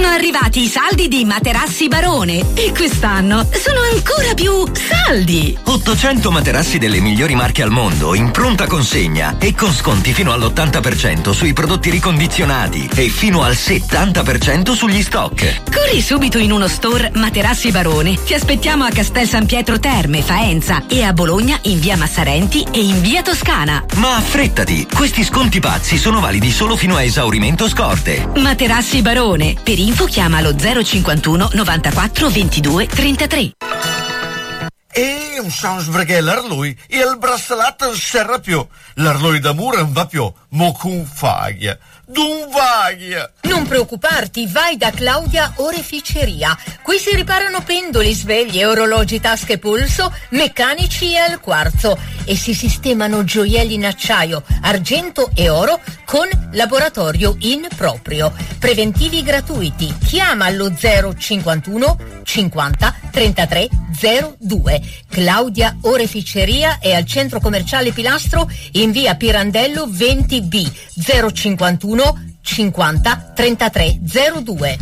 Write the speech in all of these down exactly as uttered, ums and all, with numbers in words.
arrivati i saldi di Materassi Barone e quest'anno sono ancora più saldi. ottocento materassi delle migliori marche al mondo in pronta consegna e con sconti fino all'ottanta per cento sui prodotti ricondizionati e fino al settanta per cento sugli stock. Corri subito in uno store Materassi Barone. Ti aspettiamo a Castel San Pietro Terme, Faenza e a Bologna in via Massarenti e in via Toscana. Ma affrettati, questi sconti pazzi sono validi solo fino a esaurimento scorte. Materassi Barone. Per info chiama lo zero cinquantuno novantaquattro ventidue trentatré. E un sounds perché l'arlui e il braccialetto non serra più. L'arlui d'amore non va più, mo con faglia. D'un vaglia. Non preoccuparti, vai da Claudia Oreficeria. Qui si riparano pendoli, sveglie, orologi, tasche, polso, meccanici e al quarzo e si sistemano gioielli in acciaio, argento e oro con laboratorio in proprio. Preventivi gratuiti. Chiama allo zero cinquantuno cinquanta trentatré zero due. Claudia Oreficeria è al centro commerciale Pilastro in via Pirandello venti B zero cinquantuno cinquanta trentatré zero due.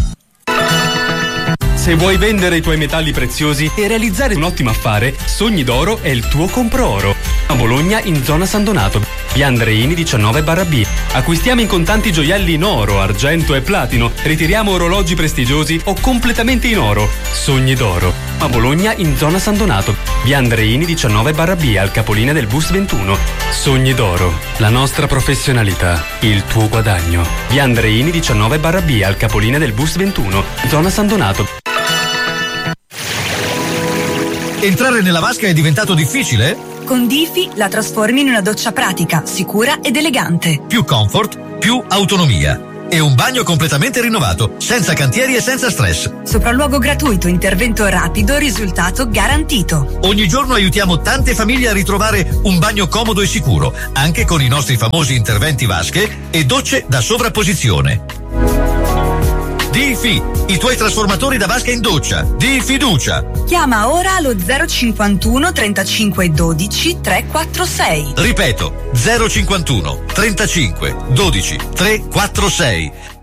Se vuoi vendere i tuoi metalli preziosi e realizzare un ottimo affare, Sogni d'Oro è il tuo compro oro. A Bologna in zona San Donato, via Andreini diciannove barra B. Acquistiamo in contanti gioielli in oro, argento e platino. Ritiriamo orologi prestigiosi o completamente in oro. Sogni d'Oro. A Bologna in zona San Donato, via Andreini diciannove barra B, al capolinea del bus ventuno. Sogni d'Oro. La nostra professionalità, il tuo guadagno. Via Andreini diciannove barra B, al capolinea del bus ventuno, zona San Donato. Entrare nella vasca è diventato difficile? Con Difi la trasformi in una doccia pratica, sicura ed elegante. Più comfort, più autonomia. E un bagno completamente rinnovato, senza cantieri e senza stress. Sopralluogo gratuito, intervento rapido, risultato garantito. Ogni giorno aiutiamo tante famiglie a ritrovare un bagno comodo e sicuro, anche con i nostri famosi interventi vasche e docce da sovrapposizione. Difi, i tuoi trasformatori da vasca in doccia. Di fiducia. Chiama ora allo zero cinquantuno trentacinque dodici trequarantasei. Ripeto, zero cinquantuno trentacinque dodici trequarantasei.